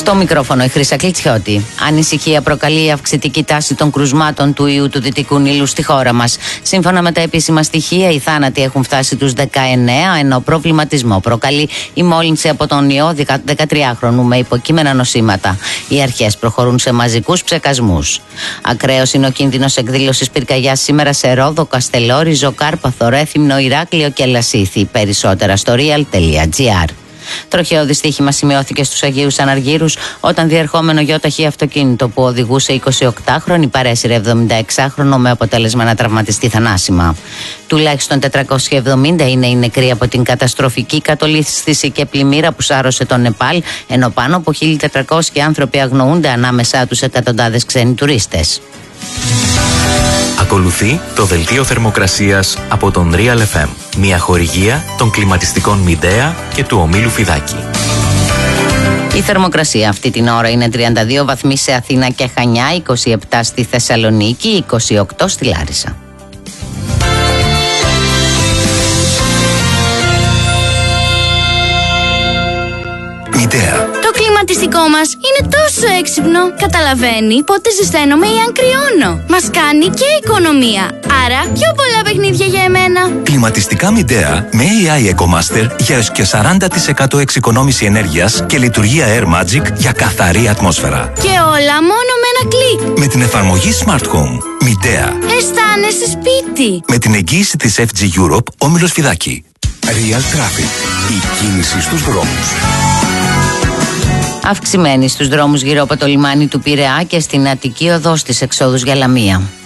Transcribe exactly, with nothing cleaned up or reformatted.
Στο μικρόφωνο η Χρύσα Κλιτσιώτη. Ανησυχία προκαλεί η αυξητική τάση των κρουσμάτων του ιού του Δυτικού Νείλου στη χώρα μας. Σύμφωνα με τα επίσημα στοιχεία, οι θάνατοι έχουν φτάσει τους δεκαεννέα, ενώ προβληματισμό προκαλεί η μόλυνση από τον ιό δεκατριάχρονου με υποκείμενα νοσήματα. Οι αρχές προχωρούν σε μαζικούς ψεκασμούς. Ακραίος είναι ο κίνδυνος εκδήλωσης πυρκαγιάς σήμερα σε Ρόδο, Καστελόρι, Ζωκάρπαθο, Ρέθυμνο, Ηράκλειο και Λασίθι. Περισσότερα στο real τελεία gr. Τροχαίο δυστύχημα σημειώθηκε στους Αγίους Αναργύρους όταν διερχόμενο γιοταχή αυτοκίνητο που οδηγούσε εικοσιοκτάχρονη παρέσυρε εβδομηνταεξάχρονο με αποτέλεσμα να τραυματιστεί θανάσιμα. Τουλάχιστον τετρακόσιοι εβδομήντα είναι οι νεκροί από την καταστροφική κατολίσθηση και πλημμύρα που σάρωσε τον Νεπάλ, ενώ πάνω από χίλια τετρακόσιοι άνθρωποι αγνοούνται, ανάμεσά τους εκατοντάδες ξένοι τουρίστες. Ακολουθεί το δελτίο θερμοκρασίας από τον Real εφ εμ, μια χορηγία των κλιματιστικών Μιντέα και του ομίλου Φιδάκη. Η θερμοκρασία αυτή την ώρα είναι τριάντα δύο βαθμοί σε Αθήνα και Χανιά, είκοσι επτά στη Θεσσαλονίκη, είκοσι οκτώ στη Λάρισα. Μιντέα. Το κλιματιστικό μας είναι τόσο έξυπνο. Καταλαβαίνει πότε ζεσταίνομαι ή αν κρυώνω. Μας κάνει και οικονομία. Άρα πιο πολλά παιχνίδια για εμένα. Κλιματιστικά Μιντέα με έι άι EcoMaster για έως και σαράντα τοις εκατό εξοικονόμηση ενέργειας και λειτουργία Air Magic για καθαρή ατμόσφαιρα. Και όλα μόνο με ένα κλικ. Με την εφαρμογή Smart Home. Μιντέα. Αισθάνεσαι σπίτι. Με την εγγύηση της εφ τζι Europe, όμιλος Φιδάκη. Real Traffic. Η κίνηση στους δρόμους. Αυξημένη στους δρόμους γύρω από το λιμάνι του Πειραιά και στην Αττική οδό στις εξόδους για Λαμία.